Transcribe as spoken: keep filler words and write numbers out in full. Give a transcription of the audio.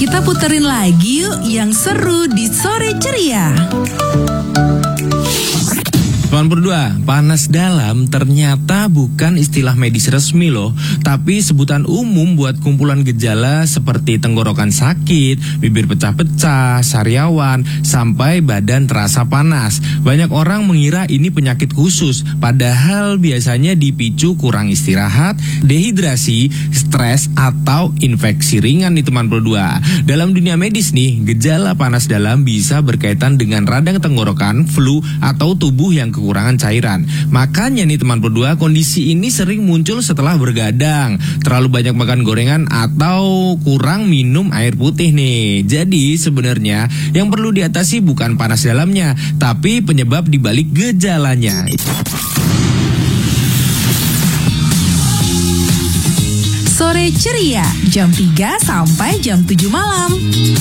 Kita puterin lagi yuk yang seru di Sore Ceria. delapan puluh dua, panas dalam ternyata bukan istilah medis resmi loh, tapi sebutan umum buat kumpulan gejala seperti tenggorokan sakit, bibir pecah-pecah, sariawan, sampai badan terasa panas. Banyak orang mengira ini penyakit khusus, padahal biasanya dipicu kurang istirahat, dehidrasi, stres, atau infeksi ringan nih teman puluh dua. Dalam dunia medis nih, gejala panas dalam bisa berkaitan dengan radang tenggorokan, flu, atau tubuh yang kekurangan cairan. Makanya nih teman puluh dua, kondisi ini sering muncul setelah bergadang, terlalu banyak makan gorengan, atau kurang minum air putih nih. Jadi sebenarnya yang perlu diatasi bukan panas dalamnya, tapi penyebab dibalik gejalanya. Sore Ceria, jam tiga sampai jam tujuh malam.